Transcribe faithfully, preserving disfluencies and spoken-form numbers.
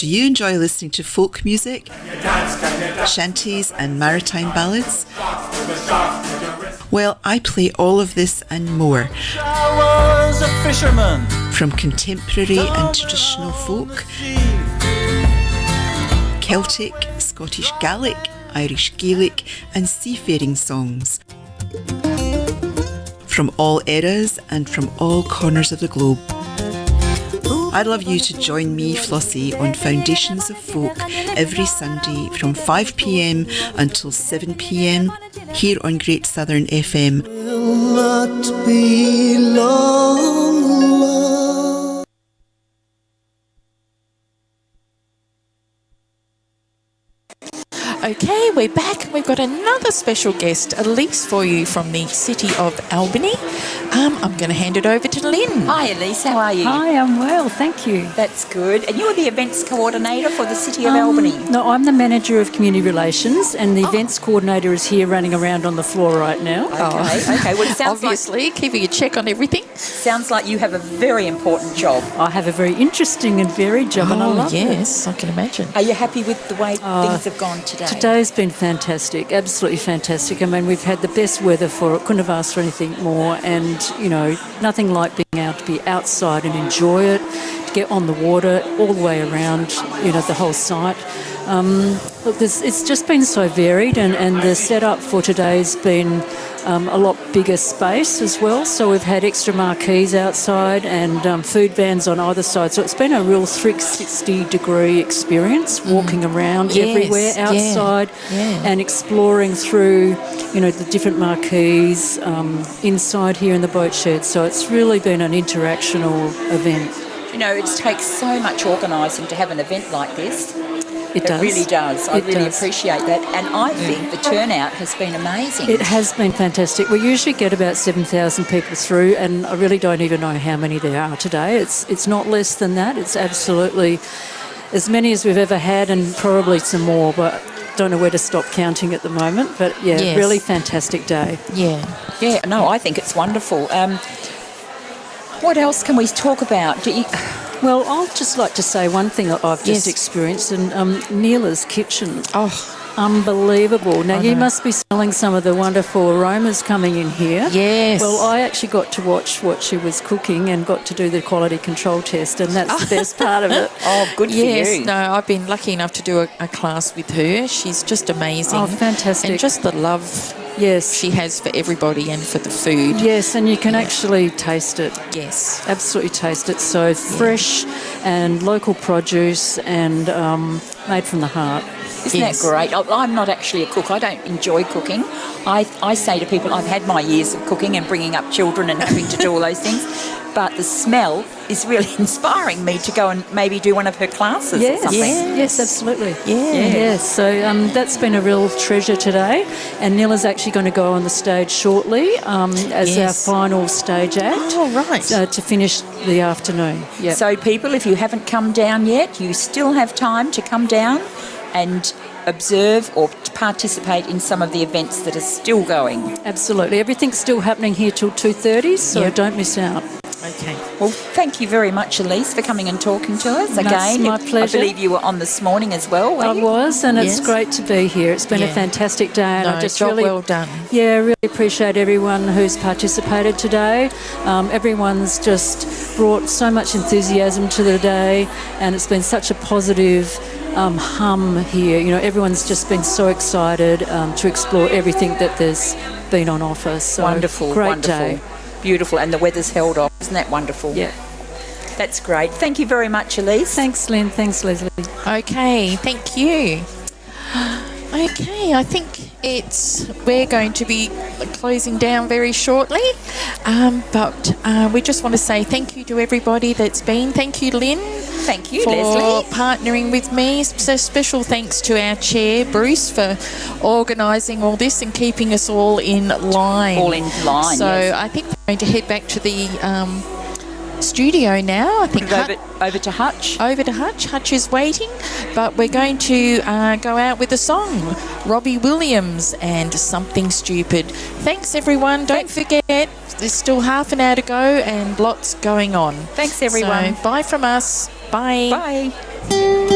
Do you enjoy listening to folk music, shanties and maritime ballads? Well, I play all of this and more. From contemporary and traditional folk, Celtic, Scottish Gaelic, Irish Gaelic and seafaring songs. From all eras and from all corners of the globe. I'd love you to join me, Flossie, on Foundations of Folk every Sunday from five p m until seven p m here on Great Southern F M. Will not be long, long. Okay, we're back. We've got another special guest, Elise, for you from the city of Albany. Um, I'm going to hand it over to Lynn. Hi, Elise. How are you? Hi, I'm well, thank you. That's good. And you're the events coordinator for the city of Um, Albany? No, I'm the manager of community relations, and the oh. events coordinator is here running around on the floor right now. Okay, oh. okay. Well, it sounds obviously like, keeping a check on everything. Sounds like you have a very important job. I have a very interesting and varied job, oh, and I love yes, it. Yes, I can imagine. Are you happy with the way uh, things have gone today? Today's been fantastic, absolutely fantastic. I mean, we've had the best weather for it, couldn't have asked for anything more, and, you know, nothing like being able to be outside and enjoy it, to get on the water all the way around, you know, the whole site. Um, look, it's just been so varied, and, and the setup for today's been um, a lot bigger space as well. So we've had extra marquees outside and um, food vans on either side. So it's been a real three sixty degree experience, walking mm. around yes, everywhere outside yeah, yeah. and exploring through, you know, the different marquees um, inside here in the boat shed. So it's really been an interactional event. You know, it takes so much organising to have an event like this. It, it does. really does. I it really does. appreciate that. And I think the turnout has been amazing. It has been fantastic. We usually get about seven thousand people through, and I really don't even know how many there are today. It's it's not less than that. It's absolutely as many as we've ever had, and probably some more, but don't know where to stop counting at the moment. But, yeah, yes. really fantastic day. Yeah. Yeah, no, I think it's wonderful. Um, what else can we talk about? Do you... Well, I'd just like to say one thing that I've just yes. experienced, and um, Neela's kitchen. Oh, unbelievable. Now, you must be smelling some of the wonderful aromas coming in here. Yes. Well, I actually got to watch what she was cooking and got to do the quality control test, and that's the best part of it. Oh, good yes, for you. No, I've been lucky enough to do a, a class with her. She's just amazing. Oh, fantastic. And just the love yes. she has for everybody and for the food. Yes, and you can yeah. actually taste it. Yes. Absolutely taste it. So fresh yeah. and local produce and um, made from the heart. Isn't yes. that great? I'm not actually a cook. I don't enjoy cooking. I, I say to people, I've had my years of cooking and bringing up children and having to do all those things, but the smell is really inspiring me to go and maybe do one of her classes yes. or something. Yes, yes, absolutely. Yeah. yeah. Yes, so um, that's been a real treasure today, and Neela's actually going to go on the stage shortly um, as yes. our final stage act. Oh, right. Uh, to finish the afternoon. Yep. So people, if you haven't come down yet, you still have time to come down and observe or participate in some of the events that are still going. Absolutely. Everything's still happening here till two thirty, so yep. don't miss out. Okay. Well, thank you very much, Elise, for coming and talking to us again. That's my pleasure. I believe you were on this morning as well, were I you? was, and yes. it's great to be here. It's been yeah. a fantastic day, and no, I just job really well done. Yeah, really appreciate everyone who's participated today. Um, everyone's just brought so much enthusiasm to the day, and it's been such a positive Um, hum here. You know, everyone's just been so excited um, to explore everything that there's been on offer. So wonderful, great wonderful, day. Beautiful, and the weather's held off. Isn't that wonderful? Yeah. That's great. Thank you very much, Elise. Thanks, Lynn. Thanks, Leslie. Okay, thank you. Okay, I think it's we're going to be closing down very shortly, um, but uh, we just want to say thank you to everybody that's been. Thank you, Lynn. Thank you, for Leslie. partnering with me. So special thanks to our chair, Bruce, for organising all this and keeping us all in line. All in line, So yes. I think we're going to head back to the um, studio now. I think over, over to Hutch. Over to Hutch. Hutch is waiting, but we're going to uh, go out with a song. Robbie Williams and Something Stupid. Thanks, everyone. Don't Thanks. forget, there's still half an hour to go and lots going on. Thanks, everyone. So, bye from us. Bye. Bye.